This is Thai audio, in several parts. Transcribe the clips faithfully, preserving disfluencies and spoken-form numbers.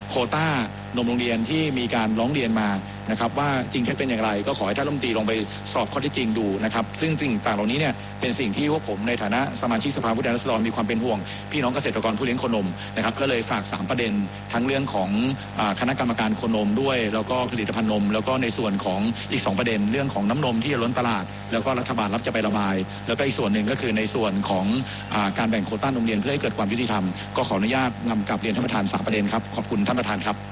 โควต้านมโรงเรียนที่มีการร้องเรียนมานะครับว่าจริงเท็จเป็นอย่างไรก็ขอให้ท่านรัฐมนตรีลงไปสอบข้อเท็จจริงดูนะครับซึ่งสิ่งต่างเหล่านี้เนี่ยเป็นสิ่งที่พวกผมในฐานะสมาชิกสภาผู้แทนราษฎรมีความเป็นห่วงพี่น้องเกษตรกรผู้เลี้ยงโคนมนะครับก็เลยฝากสามประเด็นทั้งเรื่องของคณะกรรมการโคนมด้วยแล้วก็ผลิตภัณฑ์นมแล้วก็ในส่วนของอีกสองประเด็นเรื่องของน้ำนมที่ล้นตลาดแล้วก็รัฐบาลรับจะไประบายแล้วก็อีกส่วนหนึ่งก็คือในส่วนของการแบ่งโควต้านมเรียนเพื่อให้เกิดความยุติธรรมก็ขออนุญาตนำกลับเรียนท่านประธานสามประเด็นครับขอบคุณท่านประธานครับ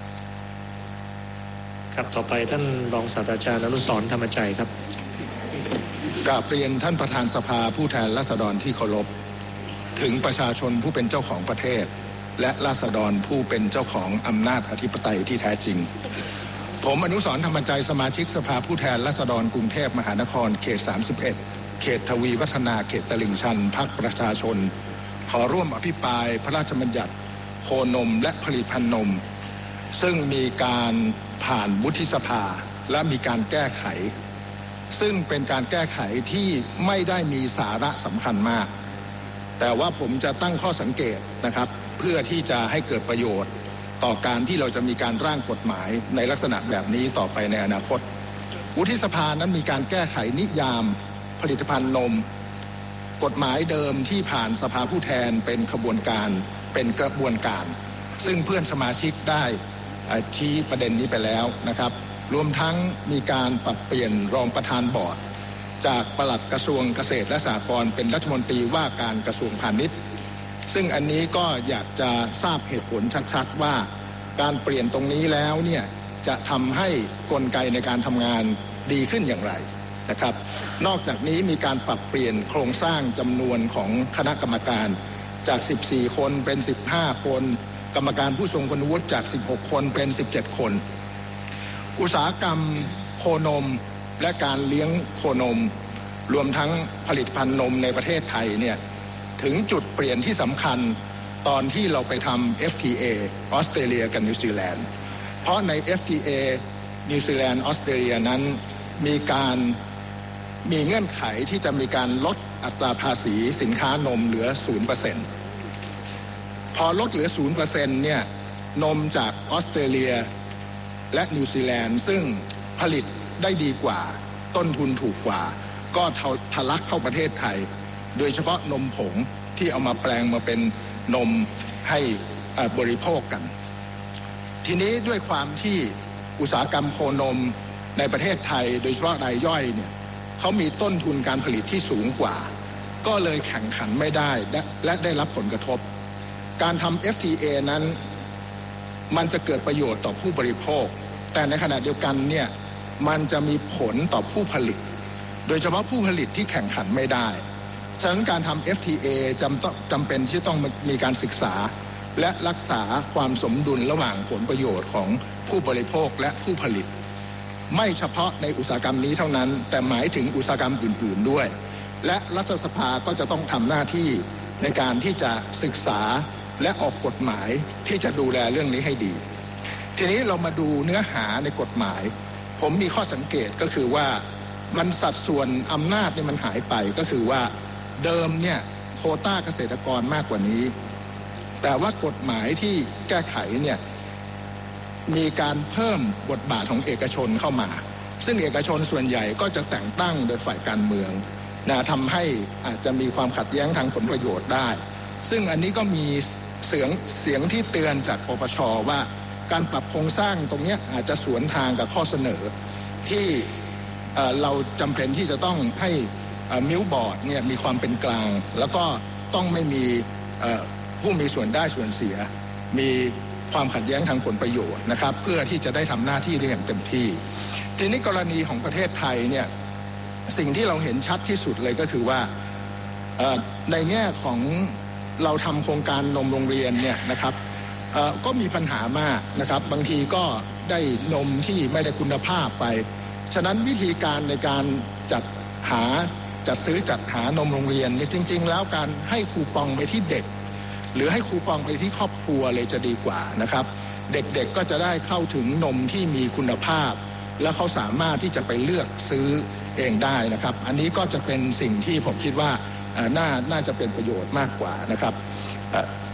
ครับต่อไปท่านรองศาสตราจารย์อนุสรณ์ธรรมจัยครับกราบเรียนท่านประธานสภาผู้แทนราษฎรที่เคารพถึงประชาชนผู้เป็นเจ้าของประเทศและราษฎรผู้เป็นเจ้าของอำนาจอธิปไตยที่แท้จริงผมอนุสรณ์ธรรมจัยสมาชิกสภาผู้แทนราษฎรกรุงเทพมหานครเขตสามสิบเอ็ดเขตทวีวัฒนาเขตตลิ่งชันพรรคประชาชนขอร่วมอภิปรายพระราชบัญญัติโคนมและผลิตภัณฑ์นมซึ่งมีการผ่านวุฒิสภาและมีการแก้ไขซึ่งเป็นการแก้ไขที่ไม่ได้มีสาระสำคัญมากแต่ว่าผมจะตั้งข้อสังเกตนะครับเพื่อที่จะให้เกิดประโยชน์ต่อการที่เราจะมีการร่างกฎหมายในลักษณะแบบนี้ต่อไปในอนาคตวุฒิสภานั้นมีการแก้ไขนิยามผลิตภัณฑ์นมกฎหมายเดิมที่ผ่านสภาผู้แทนเป็นขบวนการเป็นกระบวนการซึ่งเพื่อนสมาชิกได้ชี้ประเด็นนี้ไปแล้วนะครับรวมทั้งมีการปรับเปลี่ยนรองประธานบอร์ดจากปลัดกระทรวงเกษตรและสหกรณ์เป็นรัฐมนตรีว่าการกระทรวงพาณิชย์ซึ่งอันนี้ก็อยากจะทราบเหตุผลชัดๆว่าการเปลี่ยนตรงนี้แล้วเนี่ยจะทำให้กลไกในการทำงานดีขึ้นอย่างไรนะครับนอกจากนี้มีการปรับเปลี่ยนโครงสร้างจำนวนของคณะกรรมการจากสิบสี่คนเป็นสิบห้าคนกรรมการผู้ทรงคุณวุฒิจากสิบหกคนเป็นสิบเจ็ดคนอุตสาหกรรมโคนมและการเลี้ยงโคนมรวมทั้งผลิตภัณฑ์นมในประเทศไทยเนี่ยถึงจุดเปลี่ยนที่สำคัญตอนที่เราไปทำ เอฟ ที เอ ออสเตรเลียกับนิวซีแลนด์เพราะใน เอฟ ที เอ นิวซีแลนด์ออสเตรเลียนั้นมีการมีเงื่อนไขที่จะมีการลดอัตราภาษีสินค้านมเหลือ ศูนย์เปอร์เซ็นต์ พอลดเหลือ ศูนย์เปอร์เซ็นต์ เนี่ยนมจากออสเตรเลียและนิวซีแลนด์ซึ่งผลิตได้ดีกว่าต้นทุนถูกกว่าก็ทะลักเข้าประเทศไทยโดยเฉพาะนมผงที่เอามาแปลงมาเป็นนมให้บริโภคกันทีนี้ด้วยความที่อุตสาหกรรมโคนมในประเทศไทยโดยเฉพาะรายย่อยเนี่ยเขามีต้นทุนการผลิตที่สูงกว่าก็เลยแข่งขันไม่ได้และได้รับผลกระทบการทำ เอฟ ที เอ นั้นมันจะเกิดประโยชน์ต่อผู้บริโภคแต่ในขณะเดียวกันเนี่ยมันจะมีผลต่อผู้ผลิตโดยเฉพาะผู้ผลิตที่แข่งขันไม่ได้ฉะนั้นการทำ เอฟ ที เอ จำจำเป็นที่ต้องมีการศึกษาและรักษาความสมดุลระหว่างผลประโยชน์ของผู้บริโภคและผู้ผลิตไม่เฉพาะในอุตสาหกรรมนี้เท่านั้นแต่หมายถึงอุตสาหกรรมอื่นๆด้วยและรัฐสภาก็จะต้องทำหน้าที่ในการที่จะศึกษาและออกกฎหมายที่จะดูแลเรื่องนี้ให้ดีทีนี้เรามาดูเนื้อหาในกฎหมายผมมีข้อสังเกตก็คือว่ามันสัดส่วนอำนาจเนี่ยมันหายไปก็คือว่าเดิมเนี่ยโควต้าเกษตรกรมากกว่านี้แต่ว่ากฎหมายที่แก้ไขเนี่ยมีการเพิ่มบทบาทของเอกชนเข้ามาซึ่งเอกชนส่วนใหญ่ก็จะแต่งตั้งโดยฝ่ายการเมืองนะทำให้อาจจะมีความขัดแย้งทางผลประโยชน์ได้ซึ่งอันนี้ก็มีเสียงเสียงที่เตือนจากปปช.ว่าการปรับโครงสร้างตรงนี้อาจจะสวนทางกับข้อเสนอที่เราจำเป็นที่จะต้องให้มิลบอร์ดเนี่ยมีความเป็นกลางแล้วก็ต้องไม่มีผู้มีส่วนได้ส่วนเสียมีความขัดแย้งทางผลประโยชน์นะครับเพื่อที่จะได้ทำหน้าที่ได้อย่างเต็มที่ทีนี้กรณีของประเทศไทยเนี่ยสิ่งที่เราเห็นชัดที่สุดเลยก็คือว่าในแง่ของเราทำโครงการนมโรงเรียนเนี่ยนะครับก็มีปัญหามากนะครับบางทีก็ได้นมที่ไม่ได้คุณภาพไปฉะนั้นวิธีการในการจัดหาจัดซื้อจัดหานมโรงเรียนเนี่ยจริงๆแล้วการให้คูปองไปที่เด็กหรือให้คูปองไปที่ครอบครัวเลยจะดีกว่านะครับเด็กๆก็จะได้เข้าถึงนมที่มีคุณภาพและเขาสามารถที่จะไปเลือกซื้อเองได้นะครับอันนี้ก็จะเป็นสิ่งที่ผมคิดว่าน่าน่าจะเป็นประโยชน์มากกว่านะครับ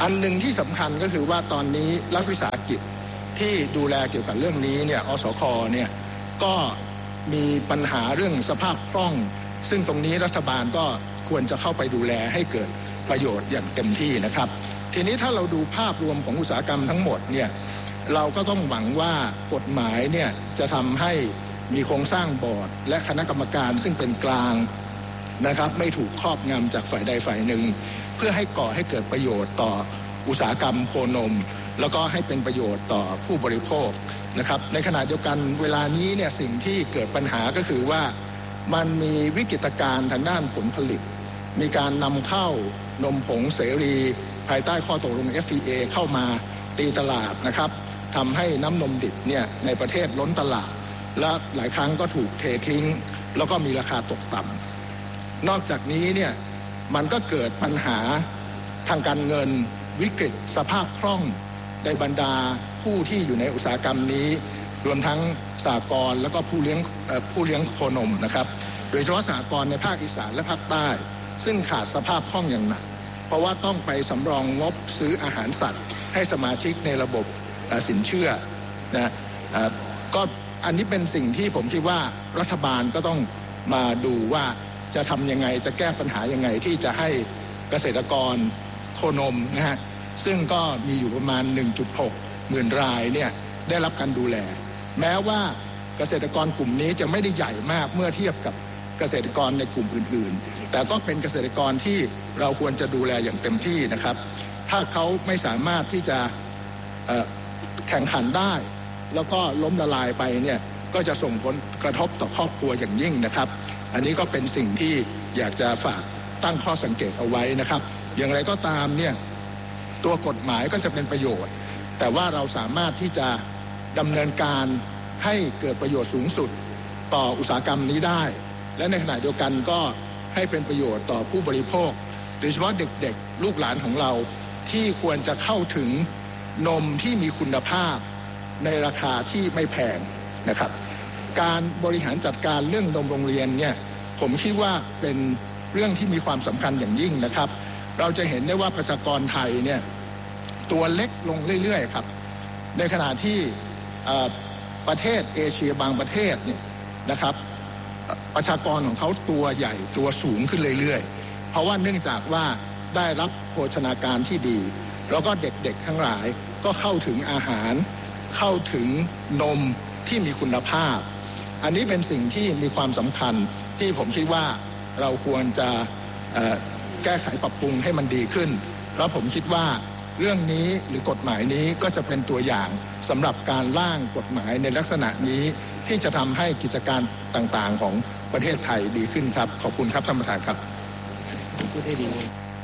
อันหนึ่งที่สำคัญก็คือว่าตอนนี้รัฐวิสาหกิจที่ดูแลเกี่ยวกับเรื่องนี้เนี่ยอสค.เนี่ยก็มีปัญหาเรื่องสภาพคล่องซึ่งตรงนี้รัฐบาลก็ควรจะเข้าไปดูแลให้เกิดประโยชน์อย่างเต็มที่นะครับทีนี้ถ้าเราดูภาพรวมของอุตสาหกรรมทั้งหมดเนี่ยเราก็ต้องหวังว่ากฎหมายเนี่ยจะทำให้มีโครงสร้างบอร์ดและคณะกรรมการซึ่งเป็นกลางนะครับไม่ถูกครอบงำจากฝ่ายใดฝ่ายหนึ่งเพื่อให้ก่อให้เกิดประโยชน์ต่ออุตสาหกรรมโคนมแล้วก็ให้เป็นประโยชน์ต่อผู้บริโภคนะครับในขณะเดียวกันเวลานี้เนี่ยสิ่งที่เกิดปัญหาก็คือว่ามันมีวิกฤตการณ์ทางด้านผลผลิตมีการนำเข้านมผงเสรีภายใต้ข้อตกลง เอฟ ที เอ เข้ามาตีตลาดนะครับทำให้น้ำนมดิบเนี่ยในประเทศล้นตลาดและหลายครั้งก็ถูกเททิ้งแล้วก็มีราคาตกต่ำนอกจากนี้เนี่ยมันก็เกิดปัญหาทางการเงินวิกฤตสภาพคล่องในบรรดาผู้ที่อยู่ในอุตสาหกรรมนี้รวมทั้งสหกรณ์แล้วก็ผู้เลี้ยงผู้เลี้ยงโคนมนะครับโดยเฉพาะสหกรณ์ในภาคอีสานและภาคใต้ซึ่งขาดสภาพคล่องอย่างหนักเพราะว่าต้องไปสำรองงบซื้ออาหารสัตว์ให้สมาชิกในระบบสินเชื่อนะก็อันนี้เป็นสิ่งที่ผมคิดว่ารัฐบาลก็ต้องมาดูว่าจะทำยังไงจะแก้ปัญหายังไงที่จะให้เกษตรกรโคนมนะฮะซึ่งก็มีอยู่ประมาณ หนึ่งจุดหก หมื่นรายเนี่ยได้รับการดูแลแม้ว่าเกษตรกรกลุ่มนี้จะไม่ได้ใหญ่มากเมื่อเทียบกับเกษตรกรในกลุ่มอื่นๆแต่ก็เป็นเกษตรกรที่เราควรจะดูแลอย่างเต็มที่นะครับถ้าเขาไม่สามารถที่จะแข่งขันได้แล้วก็ล้มละลายไปเนี่ยก็จะส่งผลกระทบต่อครอบครัวอย่างยิ่งนะครับอันนี้ก็เป็นสิ่งที่อยากจะฝากตั้งข้อสังเกตเอาไว้นะครับอย่างไรก็ตามเนี่ยตัวกฎหมายก็จะเป็นประโยชน์แต่ว่าเราสามารถที่จะดำเนินการให้เกิดประโยชน์สูงสุดต่ออุตสาหกรรมนี้ได้และในขณะเดียวกันก็ให้เป็นประโยชน์ต่อผู้บริโภคโดยเฉพาะเด็กๆลูกหลานของเราที่ควรจะเข้าถึงนมที่มีคุณภาพในราคาที่ไม่แพงนะครับการบริหารจัดการเรื่องนมโรงเรียนเนี่ยผมคิดว่าเป็นเรื่องที่มีความสำคัญอย่างยิ่งนะครับเราจะเห็นได้ว่าประชากรไทยเนี่ยตัวเล็กลงเรื่อยๆครับในขณะที่ประเทศเอเชียบางประเทศเนี่ยนะครับประชากรของเขาตัวใหญ่ตัวสูงขึ้นเรื่อยๆเพราะว่าเนื่องจากว่าได้รับโภชนาการที่ดีแล้วก็เด็กๆทั้งหลายก็เข้าถึงอาหารเข้าถึงนมที่มีคุณภาพอันนี้เป็นสิ่งที่มีความสำคัญที่ผมคิดว่าเราควรจะแก้ไขปรับปรุงให้มันดีขึ้นแล้วผมคิดว่าเรื่องนี้หรือกฎหมายนี้ก็จะเป็นตัวอย่างสำหรับการร่างกฎหมายในลักษณะนี้ที่จะทำให้กิจการต่างๆของประเทศไทยดีขึ้นครับขอบคุณครับท่านประธานครับพูดให้ดี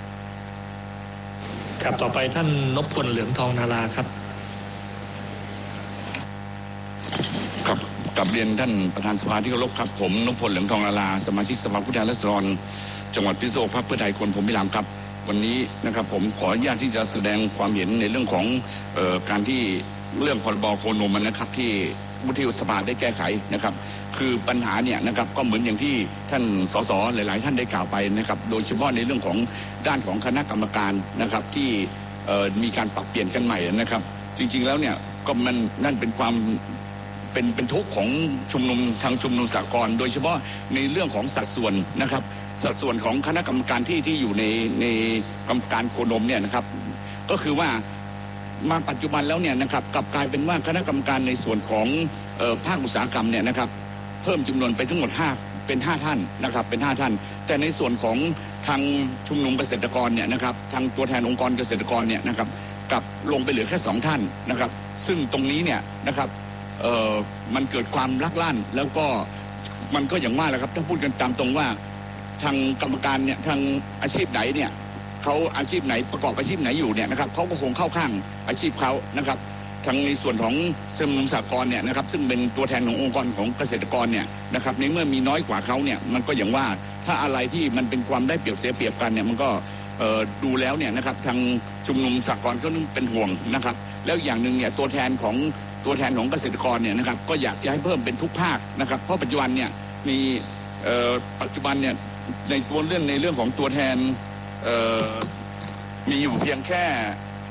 ครับต่อไปท่านนพพลเหลืองทองนาราครับครับกลับเรียนท่านประธานสภาที่เคารพครับผมนพพลเหลืองทองนาราสมาชิกสภาผู้แทนราษฎรจังหวัดพิษณุโลกพรรคเพื่อไทยคนผมพิรามครับวันนี้นะครับผมขออนุญาตที่จะแสดงความเห็นในเรื่องของเอ่อการที่เรื่องพรบโคนมนะครับที่วุฒิสภาได้แก้ไขนะครับคือปัญหาเนี่ยนะครับก็เหมือนอย่างที่ท่านสสหลายๆท่านได้กล่าวไปนะครับโดยเฉพาะในเรื่องของด้านของคณะกรรมการนะครับที่เอ่อมีการปรับเปลี่ยนกันใหม่นะครับจริงๆแล้วเนี่ยก็มันนั่นเป็นความเป็นเป็นทุกข์ของชุมนุมทางชุมนุมสากลโดยเฉพาะในเรื่องของสัดส่วนนะครับสัดส่วนของคณะกรรมการที่ที่อยู่ในในกรรมการโคนมเนี่ยนะครับก็คือว่ามาปัจจุบันแล้วเนี่ยนะครับกลับกลายเป็นว่าคณะกรรมการในส่วนของเอ่อภาคอุตสาหกรรมเนี่ยนะครับเพิ่มจำนวนไปทั้งหมดห้าเป็นห้าท่านนะครับเป็นห้าท่านแต่ในส่วนของทางชุมนุมเกษตรกรเนี่ยนะครับทางตัวแทนองค์กรเกษตรกรเนี่ยนะครับกลับลงไปเหลือแค่สองท่านนะครับซึ่งตรงนี้เนี่ยนะครับเอ่อมันเกิดความลักลั่นแล้วก็มันก็อย่างว่าแหละครับถ้าพูดกันตามตรงว่าทางกรรมการเนี่ยทางอาชีพไหนเนี่ยเขาอาชีพไหนประกอบอาชีพไหนอยู่เนี่ยนะครับเขาก็คงเข้าข้างอาชีพเขานะครับทางในส่วนของสมาคมสหกรณ์เนี่ยนะครับซึ่งเป็นตัวแทนขององค์กรของเกษตรกรเนี่ยนะครับในเมื่อมีน้อยกว่าเขาเนี่ยมันก็อย่างว่าถ้าอะไรที่มันเป็นความได้เปรียบเสียเปรียบกันเนี่ยมันก็เอ่อดูแล้วเนี่ยนะครับทางชุมนุมสหกรณ์ก็เป็นห่วงนะครับแล้วอย่างหนึ่งเนี่ยตัวแทนของตัวแทนของเกษตรกรเนี่ยนะครับก็อยากจะให้เพิ่มเป็นทุกภาคนะครับเพราะปัจจุบันเนี่ยมีเอ่อปัจจุบันเนี่ยในตัวเรื่องในเรื่องของตัวแทนเอ่อมีอยู่เพียงแค่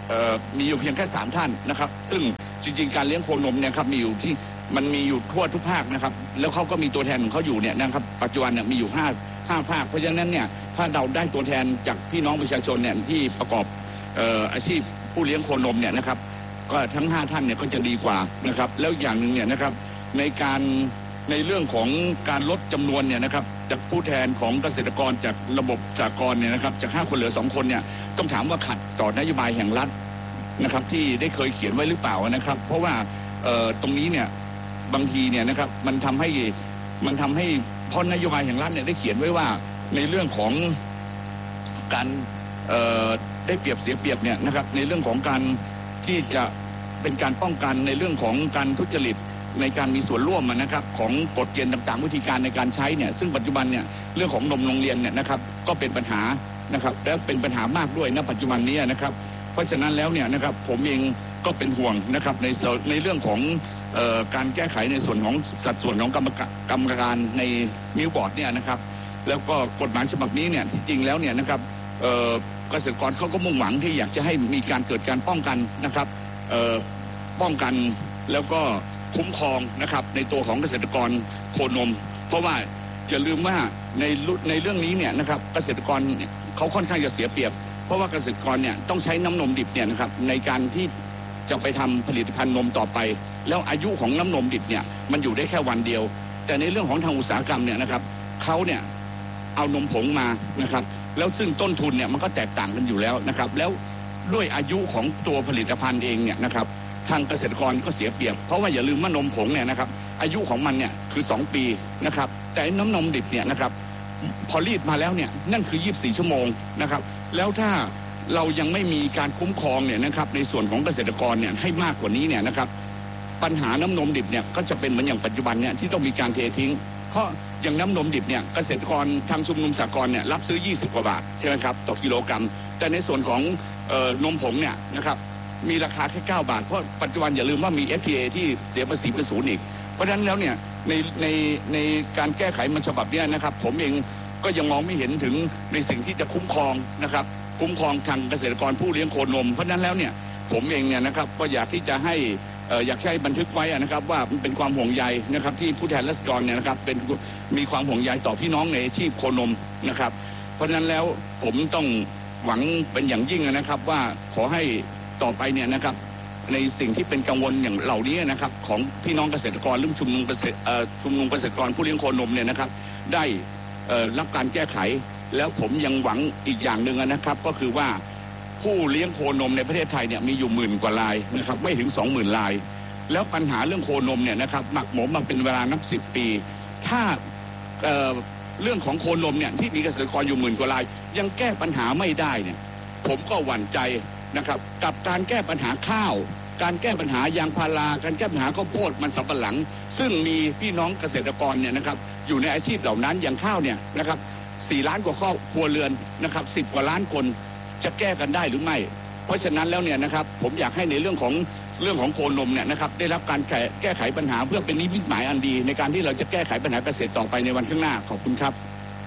มีอยู่เพียงแค่สามท่านนะครับซึ่งจริงๆการเลี้ยงโคนมเนี่ยครับมีอยู่ที่มันมีอยู่ทั่วทุกภาคนะครับแล้วเขาก็มีตัวแทนของเขาอยู่เนี่ยนะครับปัจจุบันเนี่ยมีอยู่ห้าห้าภาคเพราะฉะนั้นเนี่ยถ้าเราได้ตัวแทนจากพี่น้องประชาชนเนี่ยที่ประกอบอาชีพผู้เลี้ยงโคนมเนี่ยนะครับก็ทั้งห้าท่านเนี่ยก็จะดีกว่านะครับแล้วอย่างหนึ่งเนี่ยนะครับในการในเรื่องของการลดจำนวนเนี่ยนะครับจากผู้แทนของเกษตรกรจากระบบสหกรณ์เนี่ยนะครับจากห้าคนเหลือสองคนเนี่ยต้องถามว่าขัดต่อนโยบายแห่งรัฐนะครับที่ได้เคยเขียนไว้หรือเปล่านะครับเพราะว่าตรงนี้เนี่ยบางทีเนี่ยนะครับมันทำให้มันทำให้เพราะนโยบายแห่งรัฐเนี่ยได้เขียนไว้ว่าในเรื่องของการได้เปรียบเสียเปรียบเนี่ยนะครับในเรื่องของการที่จะเป็นการป้องกันในเรื่องของการทุจริตในการมีส่วนร่วมนะครับของกฎเกณฑ์ต่างๆวิธีการในการใช้เนี่ยซึ่งปัจจุบันเนี่ยเรื่องของนมโรงเรียนเนี่ยนะครับก็เป็นปัญหานะครับและเป็นปัญหามากด้วยณปัจจุบันนี้นะครับเพราะฉะนั้นแล้วเนี่ยนะครับผมเองก็เป็นห่วงนะครับในในเรื่องของเอ่อการแก้ไขในส่วนของสัดส่วนของกรรมการกรรมการในมิลบอร์ดเนี่ยนะครับแล้วก็กฎหมายฉบับนี้เนี่ยที่จริงแล้วเนี่ยนะครับเอ่อเกษตรกรเขาก็มุ่งหวังที่อยากจะให้มีการเกิดการป้องกันนะครับเอ่อป้องกันแล้วก็คุ้มครองนะครับในตัวของเกษตรกรโคนมเพราะว่าอย่าลืมว่าในในเรื่องนี้เนี่ยนะครับเกษตรกรเขาค่อนข้างจะเสียเปรียบเพราะว่าเกษตรกรเนี่ยต้องใช้น้ำนมดิบเนี่ยนะครับในการที่จะไปทำผลิตภัณฑ์นมต่อไปแล้วอายุของน้ำนมดิบเนี่ยมันอยู่ได้แค่วันเดียวแต่ในเรื่องของทางอุตสาหกรรมเนี่ยนะครับเขาเนี่ยเอานมผงมานะครับแล้วซึ่งต้นทุนเนี่ยมันก็แตกต่างกันอยู่แล้วนะครับแล้วด้วยอายุของตัวผลิตภัณฑ์เองเนี่ยนะครับทางเกษตรกรก็เสียเปรียบเพราะว่าอย่าลืมว่านมผงเนี่ยนะครับอายุของมันเนี่ยคือสองปีนะครับแต่น้ำนมดิบเนี่ยนะครับพอรีดมาแล้วเนี่ยนั่นคือยี่สิบสี่ชั่วโมงนะครับแล้วถ้าเรายังไม่มีการคุ้มครองเนี่ยนะครับในส่วนของเกษตรกรเนี่ยให้มากกว่านี้เนี่ยนะครับปัญหาน้ำนมดิบเนี่ยก็จะเป็นเหมือนอย่างปัจจุบันเนี่ยที่ต้องมีการเททิ้งเพราะอย่างน้ำนมดิบเนี่ยเกษตรกรทางชุมนุมสหกรณ์เนี่ยรับซื้อยี่สิบกว่าบาทใช่ไหมครับต่อกิโลกรัมแต่ในส่วนของเอ่อนมผงเนี่ยนะครับมีราคาแค่เก้าบาทเพราะปัจจุบันอย่าลืมว่ามี เอฟ ที เอ ที่เสียภาษีเป็นศูนย์อีกเพราะฉะนั้นแล้วเนี่ยในในในการแก้ไขมันฉบับนี้นะครับผมเองก็ยังมองไม่เห็นถึงในสิ่งที่จะคุ้มครองนะครับคุ้มครองทางเกษตรกรผู้เลี้ยงโคนมเพราะฉะนั้นแล้วเนี่ยผมเองเนี่ยนะครับก็อยากที่จะให้อยากให้บันทึกไว้นะครับว่ามันเป็นความห่วงใยนะครับที่ผู้แทนราษฎรเนี่ยนะครับเป็นมีความห่วงใยต่อพี่น้องในอาชีพโคนมนะครับเพราะฉะนั้นแล้วผมต้องหวังเป็นอย่างยิ่งนะครับว่าขอให้ต่อไปเนี่ยนะครับในสิ่งที่เป็นกังวลอย่างเหล่านี้นะครับของพี่น้องเกษตรกรเรื่องชุมนุมเกษตรชุมนุมเกษตรกรผู้เลี้ยงโคนมเนี่ยนะครับได้รับการแก้ไขแล้วผมยังหวังอีกอย่างหนึ่งนะครับก็คือว่าผู้เลี้ยงโคนมในประเทศไทยเนี่ยมีอยู่หมื่นกว่ารายนะครับไม่ถึงสองหมื่นรายแล้วปัญหาเรื่องโคนมเนี่ยนะครับหมักหมมมาเป็นเวลานับสิบปีถ้าเอ่อเรื่องของโคนมเนี่ยที่มีเกษตรกรอยู่หมื่นกว่ารายยังแก้ปัญหาไม่ได้เนี่ยผมก็หวั่นใจนะครับกับการแก้ปัญหาข้าวการแก้ปัญหายางพาราการแก้ปัญหาข้าวโพดมันสำปะหลังซึ่งมีพี่น้องเกษตรกรเนี่ยนะครับอยู่ในอาชีพเหล่านั้นอย่างข้าวเนี่ยนะครับสี่ล้านกว่าครอบครัวเรือนนะครับสิบกว่าล้านคนจะแก้กันได้หรือไม่เพราะฉะนั้นแล้วเนี่ยนะครับผมอยากให้ในเรื่องของเรื่องของโคนมเนี่ยนะครับได้รับการแก้แก้ไขปัญหาเพื่อเป็นนิมิตหมายอันดีในการที่เราจะแก้ไขปัญหาเกษตรต่อไปในวันข้างหน้าขอบคุณครับ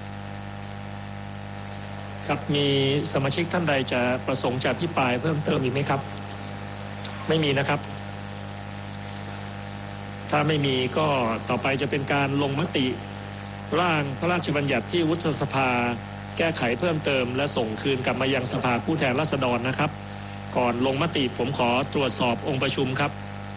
ครับมีสมาชิกท่านใดจะประสงค์จะอภิปรายเพิ่มเติมอีกไหมครับไม่มีนะครับถ้าไม่มีก็ต่อไปจะเป็นการลงมติร่างพระราชบัญญัติที่วุฒิสภาแก้ไขเพิ่มเติมและส่งคืนกลับมายังสภาผู้แทนราษฎรนะครับก่อนลงมติผมขอตรวจสอบองค์ประชุมครับ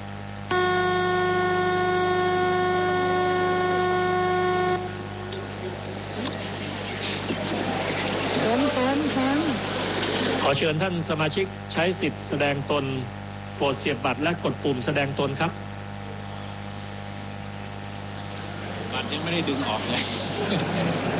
ขอเชิญท่านสมาชิกใช้สิทธิ์แสดงตนโปรดเสียบบัตรและกดปุ่มแสดงตนครับบัตรยังไม่ได้ดึงออกเลย